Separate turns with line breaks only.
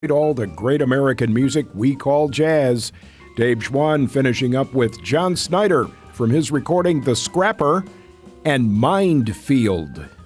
all the great American music we call jazz. Dave Schwann finishing up with John Snyder from his recording The Scrapper and Mind Field.